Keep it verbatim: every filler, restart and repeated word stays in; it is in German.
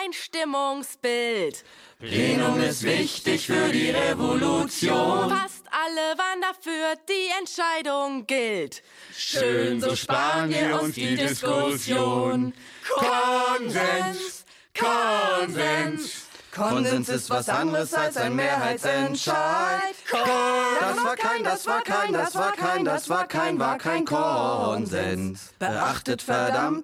ein Stimmungsbild. Plenum ist wichtig für die Revolution. Fast alle waren dafür, die Entscheidung gilt. Schön, so sparen wir uns die Diskussion. Konsens, Konsens. Konsens ist was anderes als ein Mehrheitsentscheid. Das war kein, das war kein, das war kein, das war kein, war kein Konsens. Beachtet verdammt